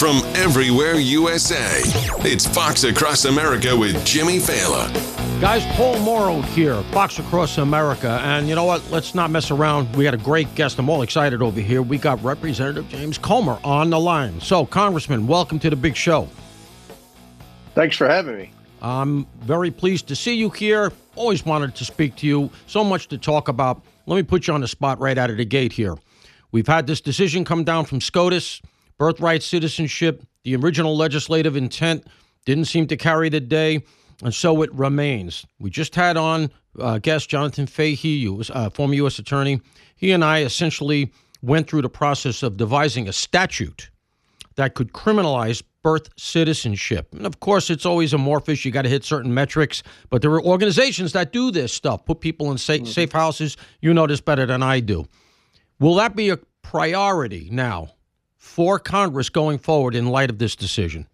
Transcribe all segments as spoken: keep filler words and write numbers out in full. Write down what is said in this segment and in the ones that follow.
from everywhere U S A. It's Fox Across America with Jimmy Fallon. Guys, Paul Morrow here, Fox Across America. And you know what? Let's not mess around. We got a great guest. I'm all excited over here. We got Representative James Comer on the line. So, Congressman, welcome to the big show. Thanks for having me. I'm very pleased to see you here. Always wanted to speak to you. So much to talk about. Let me put you on the spot right out of the gate here. We've had this decision come down from SCOTUS, birthright citizenship. The original legislative intent didn't seem to carry the day, and so it remains. We just had on uh, guest Jonathan Fahey, who was uh, former U S attorney. He and I essentially went through the process of devising a statute that could criminalize birth citizenship. And of course, it's always amorphous. You got to hit certain metrics, but there are organizations that do this stuff, put people in safe, mm-hmm. safe houses. You know this better than I do. Will that be a priority now for Congress going forward in light of this decision?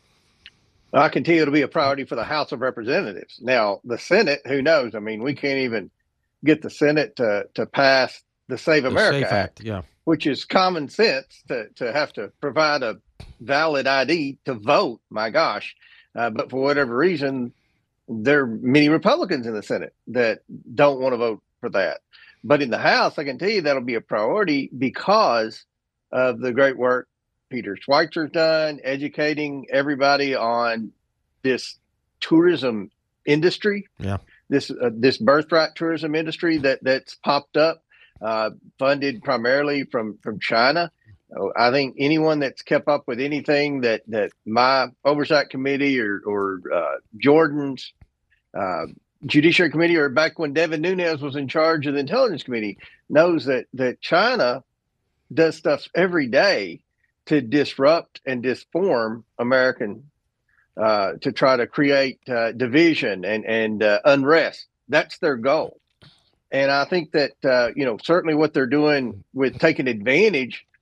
I can tell you it'll be a priority for the House of Representatives. Now, the Senate, who knows? I mean, we can't even get the Senate to, to pass the Save America the Safe Act, Act, yeah. which is common sense to, to have to provide a valid I D to vote. My gosh. Uh, but for whatever reason, there are many Republicans in the Senate that don't want to vote for that. But in the House, I can tell you that'll be a priority because of the great work Peter Schweizer's done, educating everybody on this tourism industry, yeah, this uh, this birthright tourism industry that that's popped up, uh, funded primarily from from China. Uh, I think anyone that's kept up with anything that that my oversight committee or or uh, Jordan's uh, Judiciary Committee, or back when Devin Nunes was in charge of the Intelligence Committee, knows that that China does stuff every day to disrupt and disform American, uh, to try to create uh, division and and uh, unrest. That's their goal, and I think that uh, you know certainly what they're doing with taking advantage